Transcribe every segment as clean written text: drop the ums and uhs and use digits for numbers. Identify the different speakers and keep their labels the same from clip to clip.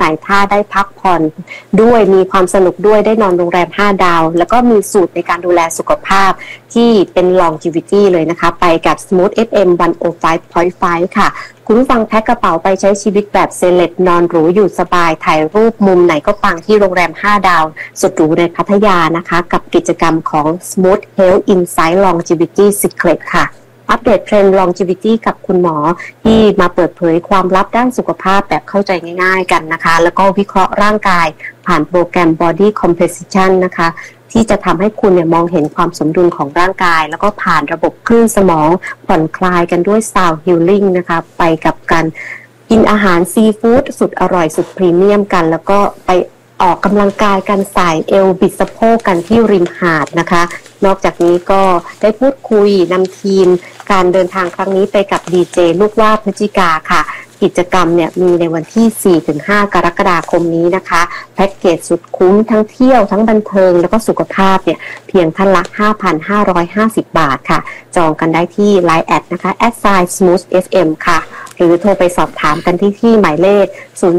Speaker 1: ายท่าได้พักผ่อนด้วยมีความสนุกด้วยได้นอนโรงแรม5 ดาวแล้วก็มีสูตรในการดูแลสุขภาพที่เป็น longevity เลยนะคะไปกับ Smooth FM 105.5 ค่ะคุณผู้ฟังแพ็คกระเป๋าไปใช้ชีวิตแบบเซเลบนอนหรูอยู่สบายถ่ายรูปมุมไหนก็ปังที่โรงแรม5 ดาวสุดหรูในพัทยานะคะกับกิจกรรมของ Smooth Health Insight Longevity Secret ค่ะอัปเดตเทรนด์ longevity กับคุณหมอที่มาเปิดเผยความลับด้านสุขภาพแบบเข้าใจง่ายๆกันนะคะแล้วก็วิเคราะห์ร่างกายผ่านโปรแกรม body composition นะคะที่จะทำให้คุณเนี่ยมองเห็นความสมดุลของร่างกายแล้วก็ผ่านระบบคลื่นสมองผ่อนคลายกันด้วย sound healing นะคะไปกับการกินอาหารซีฟู้ดสุดอร่อยสุดพรีเมียมกันแล้วก็ไปออกกำลังกายกันสายเอวบิดสะโพกกันที่ริมหาดนะคะนอกจากนี้ก็ได้พูดคุยนำทีมการเดินทางครั้งนี้ไปกับดีเจลูกว่าพฤศจิกาค่ะกิจกรรมเนี่ยมีในวันที่ 4-5 กรกฎาคมนี้นะคะแพ็กเกจสุดคุ้มทั้งเที่ยวทั้งบันเทิงแล้วก็สุขภาพเนี่ยเพียงท่านละ 5,550 บาทค่ะจองกันได้ที่ Line แอดนะคะ@smoothfm ค่ะหรือโทรไปสอบถามกันที่หมายเลข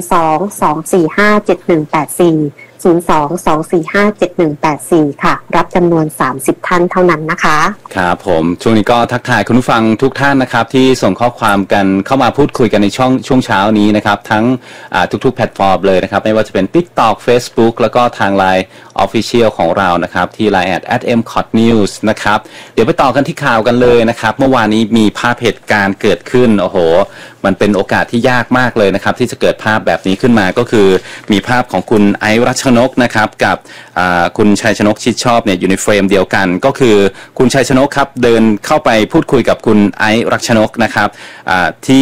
Speaker 1: 02-245-7184 02-245-7184 ค่ะรับจำนวน30ท่านเท่านั้นนะคะ
Speaker 2: ครับผมช่วงนี้ก็ทักทายคุณผู้ฟังทุกท่านนะครับที่ส่งข้อความกันเข้ามาพูดคุยกันในช่วงเช้านี้นะครับทั้งทุกๆแพลตฟอร์มเลยนะครับไม่ว่าจะเป็น TikTok Facebook แล้วก็ทาง Line Official ของเรานะครับที่ Line @mcotnews นะครับเดี๋ยวไปต่อกันที่ข่าวกันเลยนะครับเมื่อวานนี้มีภาพเหตุการณ์เกิดขึ้นโอ้โหมันเป็นโอกาสที่ยากมากเลยนะครับที่จะเกิดภาพแบบนี้ขึ้นมาก็คือมีภาพของคุณไอซ์รัชนกนะครับกับคุณชัยชนกชิดชอบเนี่ยอยู่ในเฟรมเดียวกันก็คือคุณชัยชนกครับเดินเข้าไปพูดคุยกับคุณไอซ์รัชนกนะครับที่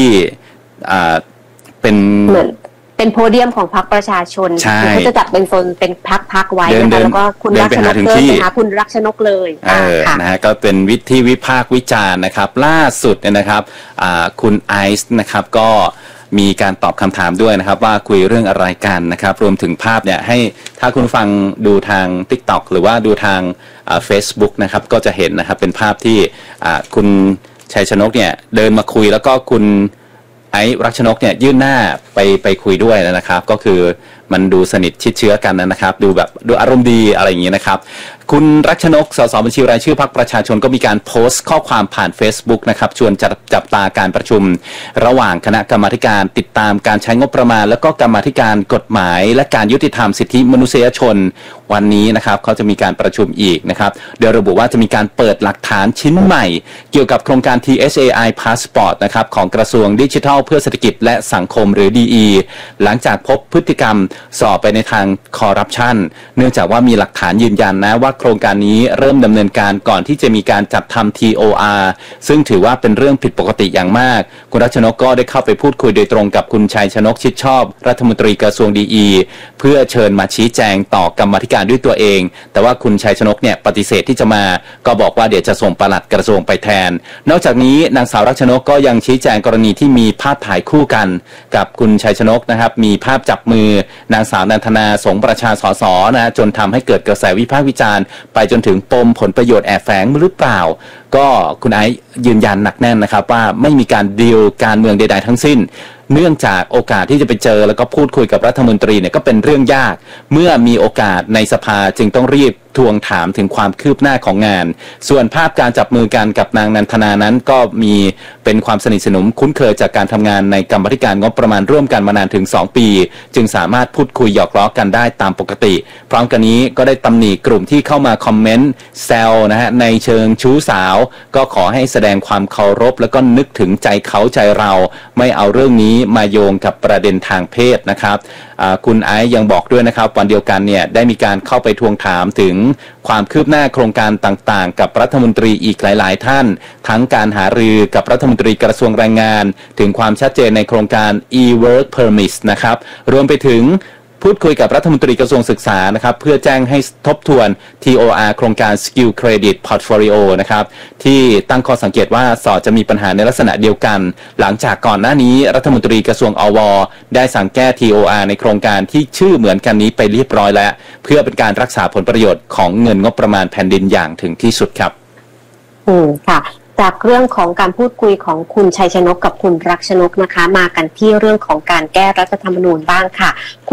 Speaker 1: เป็นโพเดียมของพรรคประชาชนเขาจะจัดเป็นโซนเป็นพักไว้นะคะแล้วก็คุณรักชนกเดินไปหาคุณรักชนกเลย
Speaker 2: นะฮะก็เป็นวิพากษ์วิจารณ์นะครับล่าสุดเนี่ยนะครับคุณไอซ์นะครับก็มีการตอบคำถามด้วยนะครับว่าคุยเรื่องอะไรกันนะครับรวมถึงภาพเนี่ยให้ถ้าคุณฟังดูทาง TikTok หรือว่าดูทางFacebook นะครับก็จะเห็นนะครับเป็นภาพที่คุณชัยชนกเนี่ยเดินมาคุยแล้วก็คุณไอซ์รักชนกเนี่ยยื่นหน้าไปคุยด้วยนะครับก็คือมันดูสนิทชิดเชื้อกันนะครับดูอารมณ์ดีอะไรอย่างนี้นะครับคุณรัชนกสสบัญชีรายชื่อพรรคประชาชนก็มีการโพสต์ข้อความผ่าน Facebook นะครับชวนจับตาการประชุมระหว่างคณะกรรมาธิการติดตามการใช้งบประมาณแล้วก็กรรมาธิการกฎหมายและการยุติธรรมสิทธิมนุษยชนวันนี้นะครับเขาจะมีการประชุมอีกนะครับโดยระบุว่าจะมีการเปิดหลักฐานชิ้นใหม่เกี่ยวกับโครงการ TSAI Passport นะครับของกระทรวงดิจิทัลเพื่อเศรษฐกิจและสังคมหรือ DE หลังจากพบพฤติกรรมสอบไปในทางคอร์รัปชันเนื่องจากว่ามีหลักฐานยืนยันนะว่าโครงการนี้เริ่มดำเนินการก่อนที่จะมีการจัดทำ TOR ซึ่งถือว่าเป็นเรื่องผิดปกติอย่างมากคุณรัชนกก็ได้เข้าไปพูดคุยโดยตรงกับคุณชัยชนกชิดชอบรัฐมนตรีกระทรวง DE เพื่อเชิญมาชี้แจงต่อกรรมาธิการด้วยตัวเองแต่ว่าคุณชัยชนกเนี่ยปฏิเสธที่จะมาก็บอกว่าเดี๋ยวจะส่งปลัดกระทรวงไปแทนนอกจากนี้นางสาวรัชนกก็ยังชี้แจงกรณีที่มีภาพถ่ายคู่กันกับคุณชัยชนกนะครับมีภาพจับมือนางสาวนันทนาสงประชาสสนะจนทำให้เกิดกระแสวิพากษ์วิจารณ์ไปจนถึงปมผลประโยชน์แอบแฝงหรือเปล่าก็คุณไอซ์ยืนยันหนักแน่นนะครับว่าไม่มีการดีลการเมืองใดๆทั้งสิ้นเนื่องจากโอกาสที่จะไปเจอแล้วก็พูดคุยกับรัฐมนตรีเนี่ยก็เป็นเรื่องยากเมื่อมีโอกาสในสภาจึงต้องรีบทวงถามถึงความคืบหน้าของงานส่วนภาพการจับมือกันกับนางนันทนานั้นก็มีเป็นความสนิทสนมคุ้นเคยจากการทำงานในกรรมาธิการงบประมาณร่วมกันมานานถึง2ปีจึงสามารถพูดคุยหยอกล้อกันได้ตามปกติพร้อมกันนี้ก็ได้ตำหนิกลุ่มที่เข้ามาคอมเมนต์แซวนะฮะในเชิงชู้สาวก็ขอให้แสดงความเคารพแล้วก็นึกถึงใจเขาใจเราไม่เอาเรื่องนี้มาโยงกับประเด็นทางเพศนะครับคุณไอซ์ยังบอกด้วยนะครับวันเดียวกันเนี่ยได้มีการเข้าไปทวงถามถึงความคืบหน้าโครงการต่างๆกับรัฐมนตรีอีกหลายๆท่านทั้งการหารือกับรัฐมนตรีกระทรวงแรงงานถึงความชัดเจนในโครงการ e-work permit นะครับรวมไปถึงพูดคุยกับรัฐมนตรีกระทรวงศึกษานะครับเพื่อแจ้งให้ทบทวน TOR โครงการ Skill Credit Portfolio นะครับที่ตั้งข้อสังเกตว่าสอดจะมีปัญหาในลักษณะเดียวกันหลังจากก่อนหน้านี้รัฐมนตรีกระทรวงอวได้สั่งแก้ TOR ในโครงการที่ชื่อเหมือนกันนี้ไปเรียบร้อยแล้วเพื่อเป็นการรักษาผลประโยชน์ของเงินงบประมาณแผ่นดินอย่างถึงที่สุดครับ
Speaker 1: ค่ะจากเรื่องของการพูดคุยของคุณชัยชนกกับคุณรักชนกนะคะมากันที่เรื่องของการแก้รัฐธรรมนูญบ้างค่ะคุณ